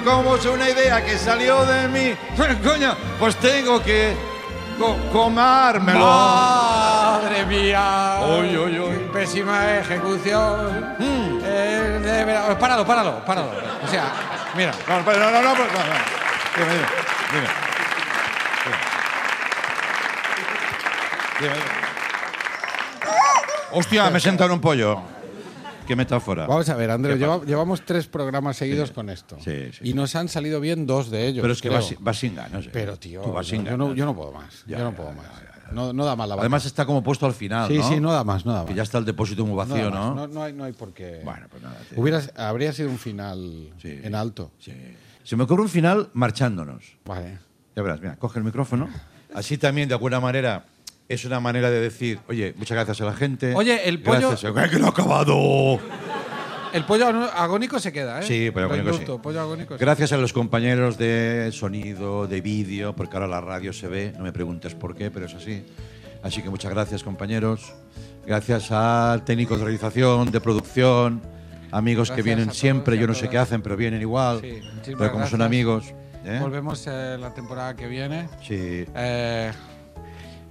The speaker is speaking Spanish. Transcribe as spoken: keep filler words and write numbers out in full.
Como es una idea que salió de mí, coño, pues tengo que co comármelo. ¡Madre mía! Uy, uy, uy. Pésima ejecución. Mm. Eh, de verdad. Páralo, páralo, páralo. O sea, mira. No, no, no, no, no, no, no. Dime, dime, dime. Dime, dime. Hostia, me he sentado en un pollo. Qué metáfora. Vamos a ver, Andrés, lleva, llevamos tres programas seguidos sí, con esto. Sí, sí. Y nos han salido bien dos de ellos. Pero es que creo. vas, vas sin ganas. ¿eh? Pero, tío, Tú vas yo, sin yo, ganas. no, yo no puedo más. Ya, yo no ya, puedo ya, más. ya, ya. No, no da más la vaca. Además está como puesto al final, Sí, ¿no? sí, no da más, no da más. Que ya está el depósito muy vacío, no, da ¿no? más. No, no, hay, no hay por qué. Bueno, pues nada. Tío. Hubiera, habría sido un final Sí. en alto. Sí. Se me ocurre un final marchándonos. Vale. Ya verás, mira, coge el micrófono. Así también, de alguna manera, es una manera de decir, oye, muchas gracias a la gente. Oye, el pollo- Gracias. ¡Ay, que lo ha acabado! El pollo agónico se queda, ¿eh? Sí, pollo Lo agónico indulto, sí. pollo agónico sí. Gracias a los compañeros de sonido, de vídeo, porque ahora la radio se ve, no me preguntes por qué, pero es así. Así que muchas gracias, compañeros. Gracias a técnicos de realización, de producción, amigos Gracias que vienen a todos siempre, y a yo no sé todas. qué hacen, pero vienen igual. Sí, muchísimas pero como son gracias. amigos. ¿eh? Volvemos eh, la temporada que viene. Sí. Eh,